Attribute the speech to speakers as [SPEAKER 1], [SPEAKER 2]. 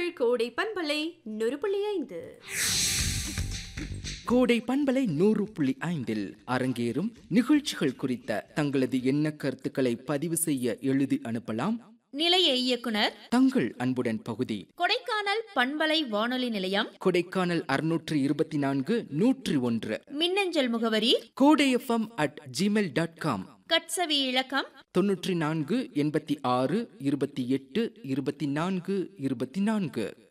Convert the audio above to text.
[SPEAKER 1] உங்கள் கோடை பண்பலை 100.5.
[SPEAKER 2] கோடை பண்பலை 100.5 அரங்கேறும் நிகழ்ச்சிகள் குறித்த தங்களது எண்ண கருத்துக்களை பதிவு செய்ய எழுதி அனுப்பலாம்.
[SPEAKER 3] நிலைய இயக்குனர்
[SPEAKER 2] தங்கள் அன்புடன் பகுதி
[SPEAKER 3] கொடைக்கானல் பண்பலை வானொலி நிலையம்,
[SPEAKER 2] கொடைக்கானல் 624 101.
[SPEAKER 3] மின்னஞ்சல் முகவரி
[SPEAKER 2] kodayfm@gmail.com.
[SPEAKER 3] கட்சவி இலக்கம்
[SPEAKER 2] 94 86 28 24 24.